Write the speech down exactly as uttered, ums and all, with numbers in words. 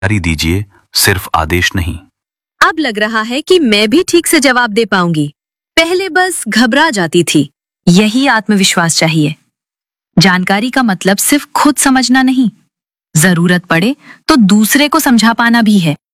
जानकारी दीजिए, सिर्फ आदेश नहीं। अब लग रहा है कि मैं भी ठीक से जवाब दे पाऊंगी। पहले बस घबरा जाती थी। यही आत्मविश्वास चाहिए। जानकारी का मतलब सिर्फ खुद समझना नहीं, जरूरत पड़े तो दूसरे को समझा पाना भी है।